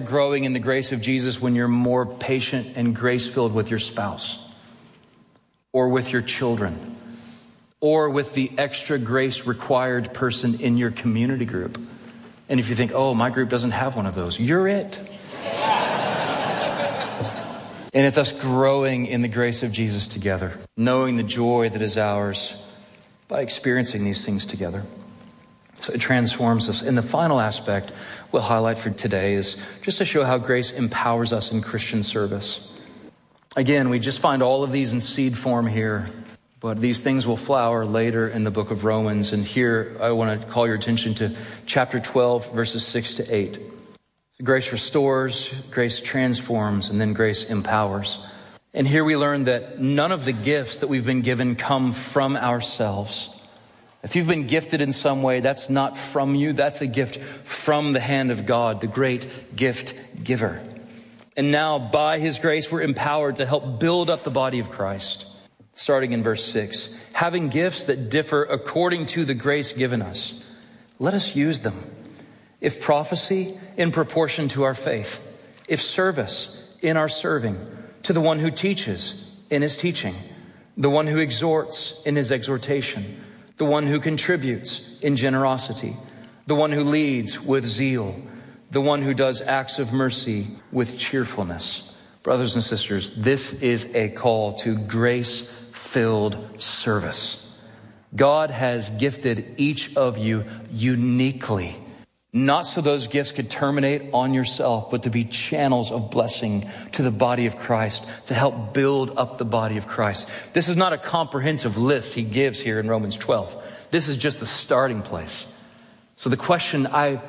growing in the grace of Jesus when you're more patient and grace-filled with your spouse, or with your children, or with the extra grace required person in your community group. And if you think, oh, my group doesn't have one of those, you're it. And it's us growing in the grace of Jesus together, knowing the joy that is ours by experiencing these things together. So it transforms us. And the final aspect we'll highlight for today is just to show how grace empowers us in Christian service. Again, we just find all of these in seed form here, but these things will flower later in the book of Romans. And here I want to call your attention to chapter 12, verses 6 to 8. Grace restores, grace transforms, and then grace empowers. And here we learn that none of the gifts that we've been given come from ourselves. If you've been gifted in some way, that's not from you. That's a gift from the hand of God, the great gift giver. And now, by his grace, we're empowered to help build up the body of Christ. Starting in verse 6, having gifts that differ according to the grace given us, let us use them. If prophecy, in proportion to our faith. If service, in our serving. To the one who teaches, in his teaching. The one who exhorts, in his exhortation. The one who contributes, in generosity. The one who leads, with zeal. The one who does acts of mercy, with cheerfulness. Brothers and sisters, this is a call to grace-filled service. God has gifted each of you uniquely. Not so those gifts could terminate on yourself, but to be channels of blessing to the body of Christ, to help build up the body of Christ. This is not a comprehensive list he gives here in Romans 12. This is just the starting place. So the question I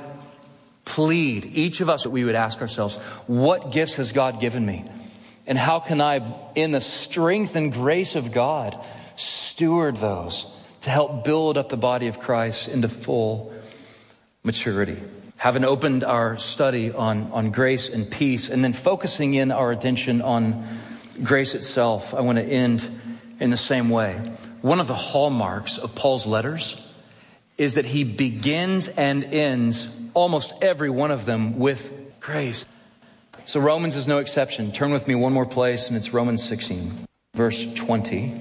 plead, each of us, that we would ask ourselves, what gifts has God given me? And how can I, in the strength and grace of God, steward those to help build up the body of Christ into full maturity? Having opened our study on grace and peace, and then focusing in our attention on grace itself, I want to end in the same way. One of the hallmarks of Paul's letters is that he begins and ends almost every one of them with grace. So Romans is no exception. Turn with me one more place, and it's Romans 16, verse 20.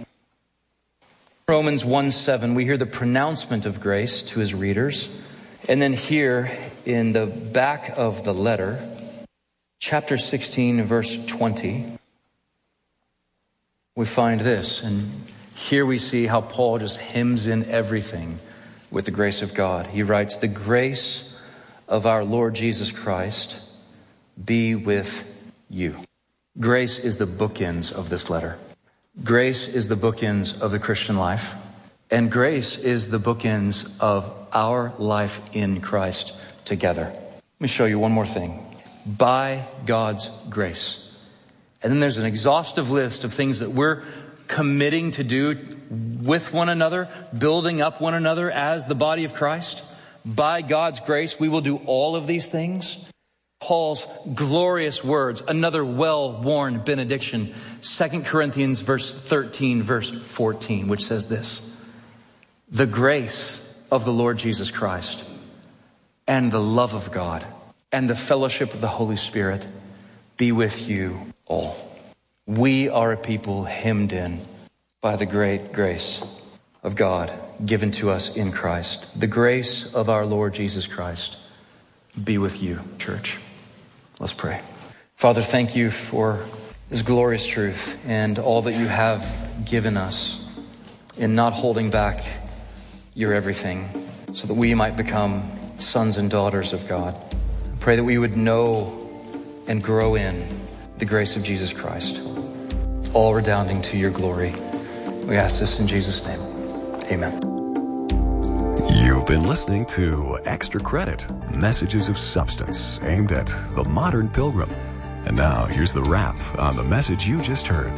Romans 1:7, we hear the pronouncement of grace to his readers. And then here in the back of the letter, chapter 16, verse 20, we find this. And here we see how Paul just hymns in everything with the grace of God. He writes, the grace of our Lord Jesus Christ be with you. Grace is the bookends of this letter. Grace is the bookends of the Christian life. And grace is the bookends of our life in Christ together. Let me show you one more thing. By God's grace. And then there's an exhaustive list of things that we're committing to do with one another, building up one another as the body of Christ. By God's grace, we will do all of these things. Paul's glorious words, another well-worn benediction, 2 Corinthians verse 13, verse 14, which says this: the grace of the Lord Jesus Christ and the love of God and the fellowship of the Holy Spirit be with you all. We are a people hemmed in by the great grace of God given to us in Christ. The grace of our Lord Jesus Christ be with you, church. Let's pray. Father, thank you for this glorious truth and all that you have given us in not holding back your everything so that we might become sons and daughters of God. I pray that we would know and grow in the grace of Jesus Christ, all redounding to your glory. We ask this in Jesus' name. Amen. You've been listening to Extra Credit, messages of substance aimed at the modern pilgrim. And now here's the wrap on the message you just heard.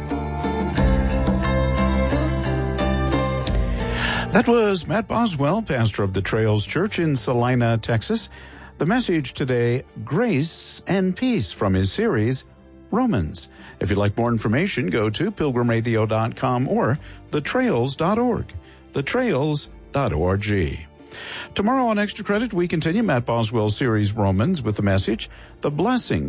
That was Matt Boswell, pastor of the Trails Church in Salina, Texas. The message today, Grace and Peace, from his series, Romans. If you'd like more information, go to pilgrimradio.com or thetrails.org. thetrails.org. Tomorrow on Extra Credit, we continue Matt Boswell's series, Romans, with the message, The Blessing